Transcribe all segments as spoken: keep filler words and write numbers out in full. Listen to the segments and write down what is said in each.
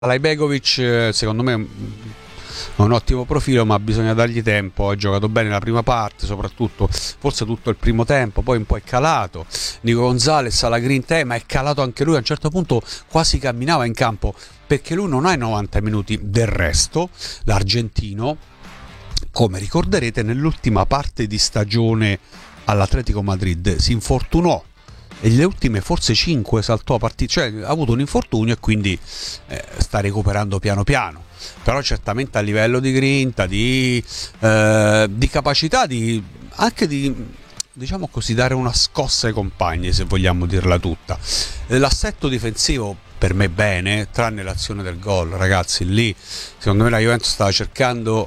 Alajbegovic secondo me ha un ottimo profilo, ma bisogna dargli tempo. Ha giocato bene la prima parte, soprattutto forse tutto il primo tempo, poi un po' è calato. Nico Gonzalez alla grinta, ma è calato anche lui, a un certo punto quasi camminava in campo, perché lui non ha i novanta minuti. Del resto l'argentino, come ricorderete, nell'ultima parte di stagione all'Atletico Madrid si infortunò e le ultime forse cinque saltò a partita, cioè ha avuto un infortunio e quindi eh, sta recuperando piano piano. Però certamente a livello di grinta, di, eh, di capacità, di, anche di, diciamo così, dare una scossa ai compagni, se vogliamo dirla tutta. L'assetto difensivo per me bene, tranne l'azione del gol, ragazzi. Lì secondo me la Juventus stava cercando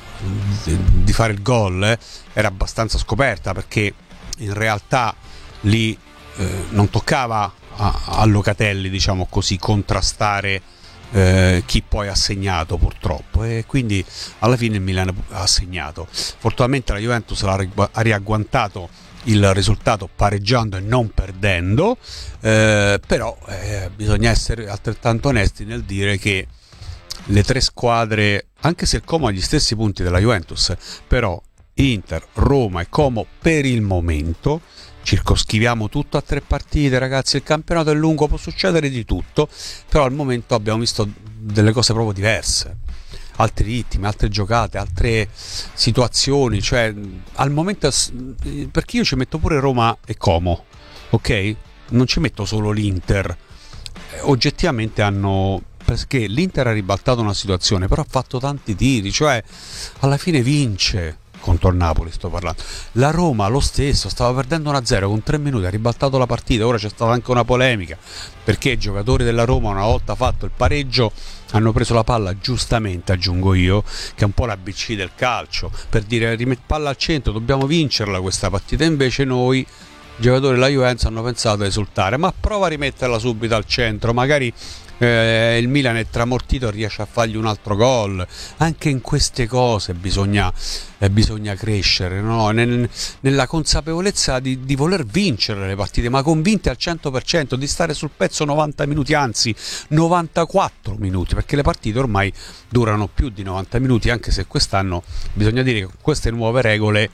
di fare il gol, eh. Era abbastanza scoperta, perché in realtà lì eh, non toccava a, a Locatelli, diciamo così, contrastare Eh, chi poi ha segnato, purtroppo, e quindi alla fine il Milan ha segnato. Fortunatamente la Juventus ha riagguantato il risultato pareggiando e non perdendo, eh, però eh, bisogna essere altrettanto onesti nel dire che le tre squadre, anche se il Como ha gli stessi punti della Juventus, però Inter, Roma e Como per il momento, circoscriviamo tutto a tre partite, ragazzi, il campionato è lungo, può succedere di tutto, però al momento abbiamo visto delle cose proprio diverse, altri ritmi, altre giocate, altre situazioni, cioè al momento, perché io ci metto pure Roma e Como, ok? Non ci metto solo l'Inter, oggettivamente hanno, perché l'Inter ha ribaltato una situazione, però ha fatto tanti tiri, cioè alla fine vince. Contro il Napoli sto parlando. La Roma lo stesso, stava perdendo uno a zero con tre minuti, ha ribaltato la partita. Ora c'è stata anche una polemica, perché i giocatori della Roma, una volta fatto il pareggio, hanno preso la palla, giustamente aggiungo io, che è un po' la B C del calcio, per dire rimetti palla al centro, dobbiamo vincerla questa partita. Invece noi, i giocatori della Juventus, hanno pensato a esultare, ma prova a rimetterla subito al centro, magari eh, il Milan è tramortito e riesce a fargli un altro gol. Anche in queste cose bisogna, eh, bisogna crescere, no? Nel, nella consapevolezza di, di voler vincere le partite, ma convinte al cento per cento, di stare sul pezzo novanta minuti, anzi novantaquattro minuti, perché le partite ormai durano più di novanta minuti, anche se quest'anno bisogna dire che con queste nuove regole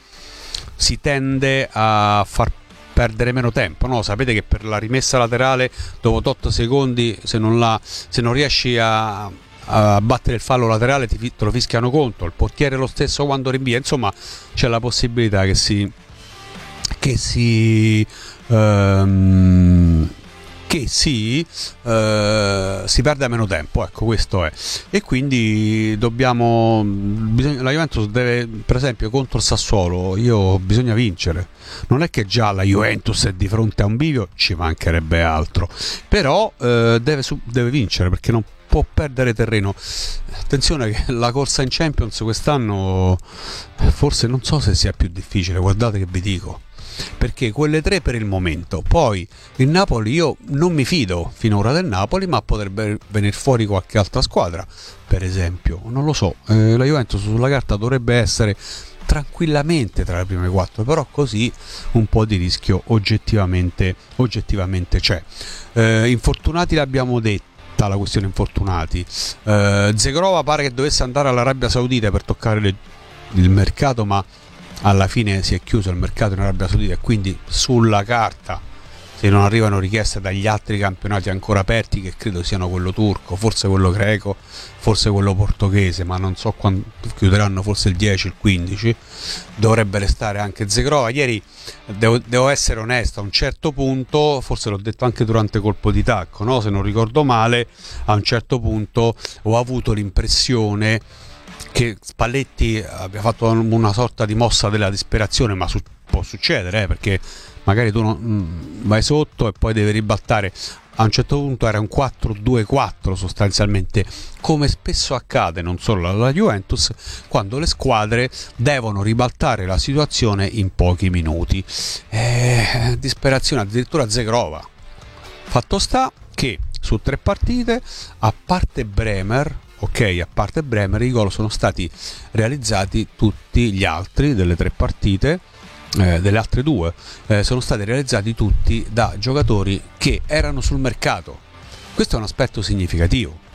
si tende a far perdere meno tempo, no? Sapete che per la rimessa laterale dopo otto secondi, se non, la, se non riesci a, a battere il fallo laterale, ti, te lo fischiano contro, il portiere lo stesso quando rinvia, insomma c'è la possibilità che si che si ehm, che si, eh, si perda meno tempo, ecco, questo è. E quindi dobbiamo, bisogna, la Juventus deve, per esempio contro il Sassuolo, io bisogna vincere, non è che già la Juventus è di fronte a un bivio, ci mancherebbe altro, però eh, deve, deve vincere, perché non può perdere terreno. Attenzione che la corsa in Champions quest'anno forse, non so se sia più difficile, guardate che vi dico, perché quelle tre per il momento, poi il Napoli, io non mi fido finora del Napoli, ma potrebbe venire fuori qualche altra squadra, per esempio, non lo so, eh, la Juventus sulla carta dovrebbe essere tranquillamente tra le prime quattro, però così un po' di rischio oggettivamente, oggettivamente c'è. Eh, infortunati l'abbiamo detto, la questione infortunati, eh, Zegrova pare che dovesse andare all'Arabia Saudita per toccare le, il mercato, ma alla fine si è chiuso il mercato in Arabia Saudita, e quindi sulla carta, se non arrivano richieste dagli altri campionati ancora aperti, che credo siano quello turco, forse quello greco, forse quello portoghese, ma non so quando chiuderanno, forse il dieci, il quindici, dovrebbe restare anche Zegrova. Ieri devo, devo essere onesto, a un certo punto, forse l'ho detto anche durante colpo di tacco, no? Se non ricordo male, a un certo punto ho avuto l'impressione che Spalletti abbia fatto una sorta di mossa della disperazione, ma su, può succedere, eh, perché magari tu non, mh, vai sotto e poi devi ribaltare. A un certo punto era un quattro due quattro sostanzialmente, come spesso accade non solo alla Juventus, quando le squadre devono ribaltare la situazione in pochi minuti. Eh, disperazione addirittura Zegrova. Fatto sta che su tre partite, a parte Bremer, ok, a parte Bremer, i gol sono stati realizzati tutti gli altri delle tre partite, eh, delle altre due, eh, sono stati realizzati tutti da giocatori che erano sul mercato. Questo è un aspetto significativo.